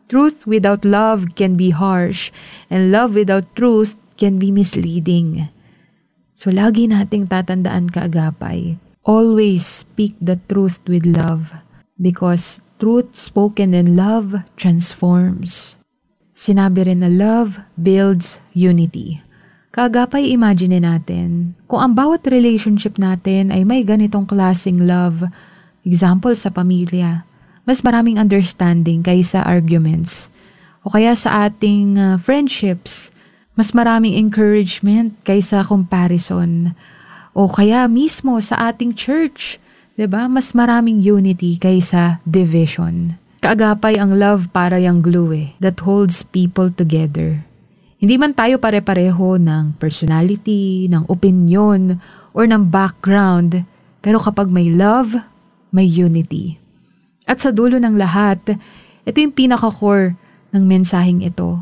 Truth without love can be harsh, and love without truth can be misleading. So lagi nating tatandaan, kaagapay, always speak the truth with love, because truth spoken in love transforms. Sinabi rin na love builds unity. Kaagapay, imagine natin, kung ang bawat relationship natin ay may ganitong klaseng love, example sa pamilya, mas maraming understanding kaysa arguments. O kaya sa ating friendships, mas maraming encouragement kaysa comparison. O kaya mismo sa ating church, 'di ba? Mas maraming unity kaysa division. Kaagapay, ang love para yang glue that holds people together. Hindi man tayo pare-pareho ng personality, ng opinion, or ng background, pero kapag may love, may unity. At sa dulo ng lahat, ito yung pinaka-core ng mensaheng ito.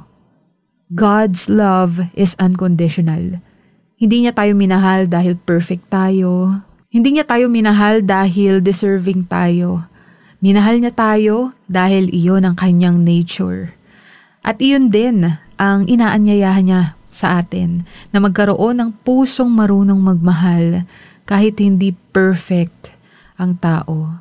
God's love is unconditional. Hindi niya tayo minahal dahil perfect tayo. Hindi niya tayo minahal dahil deserving tayo. Minahal niya tayo dahil iyon ang kanyang nature. At iyon din ang inaanyayahan niya sa atin na magkaroon ng pusong marunong magmahal kahit hindi perfect ang tao.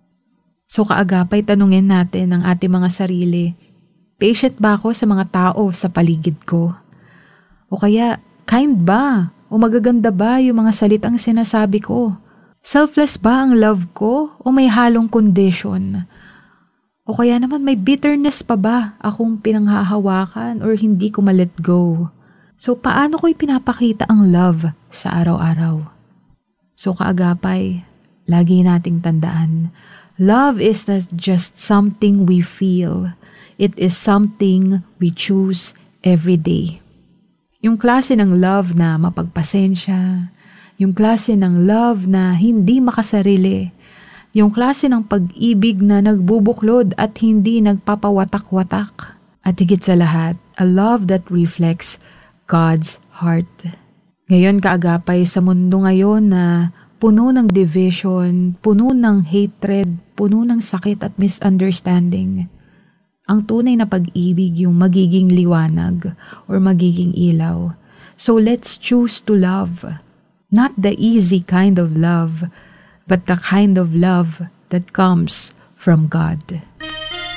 So kaagapay, tanungin natin ang ating mga sarili, patient ba ako sa mga tao sa paligid ko? O kaya, kind ba? O magaganda ba yung mga salitang sinasabi ko? Selfless ba ang love ko o may halong condition? O kaya naman may bitterness pa ba akong pinanghahawakan or hindi ko ma-let go? So paano ko ipinapakita ang love sa araw-araw? So kaagapay, lagi nating tandaan, love is not just something we feel. It is something we choose every day. Yung klase ng love na mapagpasensya, yung klase ng love na hindi makasarili, yung klase ng pag-ibig na nagbubuklod at hindi nagpapawatak-watak. At higit sa lahat, a love that reflects God's heart. Ngayon kaagapay, sa mundo ngayon na puno ng division, puno ng hatred, puno ng sakit at misunderstanding, ang tunay na pag-ibig yung magiging liwanag or magiging ilaw. So let's choose to love. Not the easy kind of love, but the kind of love that comes from God.